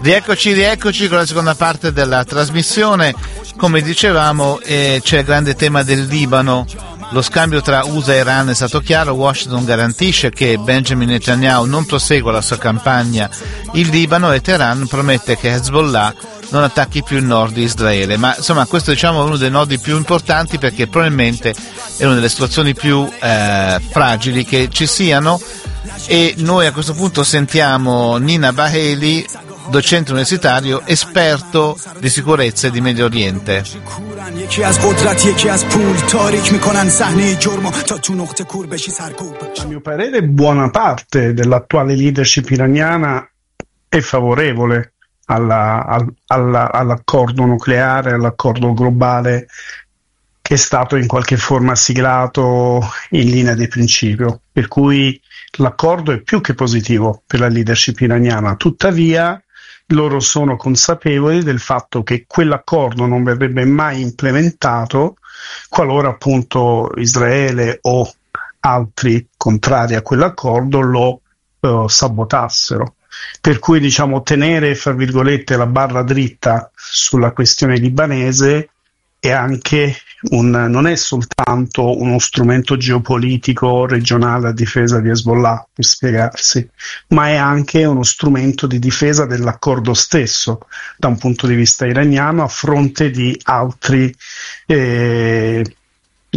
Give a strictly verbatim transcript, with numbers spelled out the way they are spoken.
Rieccoci, rieccoci con la seconda parte della trasmissione. Come dicevamo, eh, c'è il grande tema del Libano. Lo scambio tra U S A e Iran è stato chiaro. Washington garantisce che Benjamin Netanyahu non prosegua la sua campagna in Libano e Teheran promette che Hezbollah non attacchi più il nord di Israele. Ma insomma, questo diciamo è uno dei nodi più importanti, perché probabilmente è una delle situazioni più eh, fragili che ci siano. E noi a questo punto sentiamo Nina Baheli, docente universitario, esperto di sicurezza e di Medio Oriente. A mio parere, buona parte dell'attuale leadership iraniana è favorevole alla, al, alla, all'accordo nucleare, all'accordo globale che è stato in qualche forma siglato in linea di principio, per cui l'accordo è più che positivo per la leadership iraniana. Tuttavia loro sono consapevoli del fatto che quell'accordo non verrebbe mai implementato qualora appunto Israele o altri contrari a quell'accordo lo uh, sabotassero. Per cui diciamo tenere, fra virgolette, la barra dritta sulla questione libanese è anche un, non è soltanto uno strumento geopolitico regionale a difesa di Hezbollah, per spiegarsi, ma è anche uno strumento di difesa dell'accordo stesso da un punto di vista iraniano, a fronte di altri eh,